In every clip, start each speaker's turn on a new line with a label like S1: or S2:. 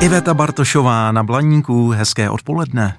S1: Iveta Bartošová na Blaníku, hezké odpoledne.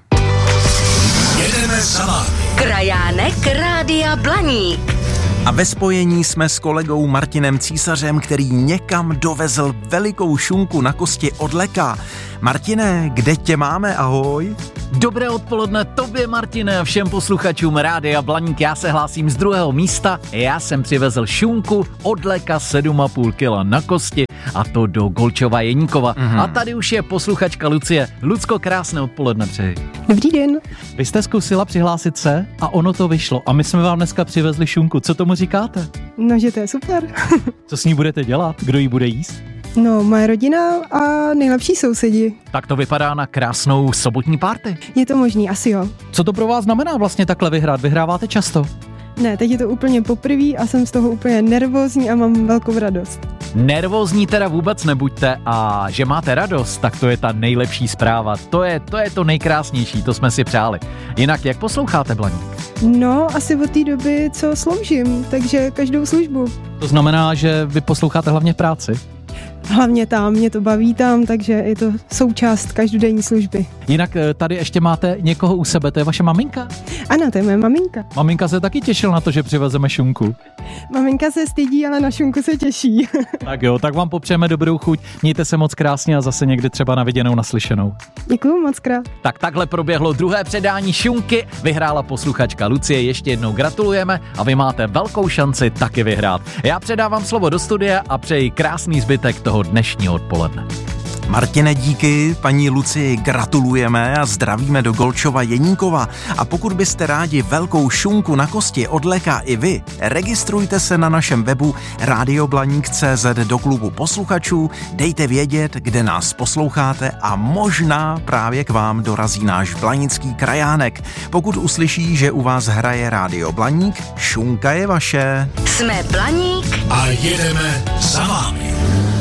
S2: Jedeme za vámi.
S3: Krajánek Rádia Blaník.
S1: A ve spojení jsme s kolegou Martinem Císařem, který někam dovezl velikou šunku na kosti od Leka. Martine, kde tě máme? Ahoj.
S4: Dobré odpoledne tobě, Martine, a všem posluchačům Rádia Blaník. Já se hlásím z druhého místa. Já jsem přivezl šunku od Leka 7,5 kg na kosti, a to do Golčova Jeníkova. A tady už je posluchačka Lucie. Lucko, krásné odpoledne přeji.
S5: Dobrý den.
S4: Vy jste zkusila přihlásit se a ono to vyšlo. A my jsme vám dneska přivezli šunku. Co tomu říkáte?
S5: No, že to je super.
S4: Co s ní budete dělat? Kdo ji bude jíst?
S5: No, moje rodina a nejlepší sousedi.
S4: Tak to vypadá na krásnou sobotní party.
S5: Je to možný, asi jo.
S4: Co to pro vás znamená vlastně takhle vyhrát? Vyhráváte často?
S5: Ne, teď je to úplně poprvé a jsem z toho úplně nervózní a mám velkou radost.
S4: Nervózní teda vůbec nebuďte, a že máte radost, tak to je ta nejlepší zpráva. To je to nejkrásnější, to jsme si přáli. Jinak, jak posloucháte Blaník?
S5: No, asi od té doby, co sloužím, takže každou službu.
S4: To znamená, že vy posloucháte hlavně v práci?
S5: Hlavně tam, mě to baví tam, takže je to součást každodenní služby.
S4: Jinak tady ještě máte někoho u sebe, to je vaše maminka?
S5: Ano, to je moje maminka.
S4: Maminka se taky těšila na to, že přivezeme šunku.
S5: Maminka se stydí, ale na šunku se těší.
S4: Tak jo, tak vám popřejeme dobrou chuť, mějte se moc krásně a zase někdy třeba na viděnou, naslyšenou.
S5: Děkuju moc krát.
S4: Tak takhle proběhlo druhé předání šunky, vyhrála posluchačka Lucie, ještě jednou gratulujeme a vy máte velkou šanci taky vyhrát. Já předávám slovo do studia a přeji krásný zbytek toho dnešního odpoledne.
S1: Martine, díky, paní Lucii gratulujeme a zdravíme do Golčova Jeníkova. A pokud byste rádi velkou šunku na kosti od Leka i vy, registrujte se na našem webu radioblaník.cz do klubu posluchačů, dejte vědět, kde nás posloucháte a možná právě k vám dorazí náš blanický krajánek. Pokud uslyší, že u vás hraje Rádio Blaník, šunka je vaše.
S3: Jsme Blaník
S2: A jedeme za vámi.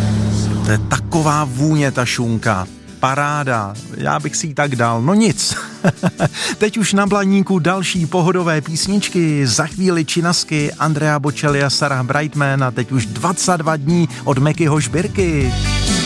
S1: To je taková vůně ta šunka. Paráda, já bych si ji tak dal, no nic. Teď už na Blaníku další pohodové písničky, za chvíli Činasky, Andrea Bocelli a Sarah Brightman a teď už 22 dní od Mekyho Žbírky.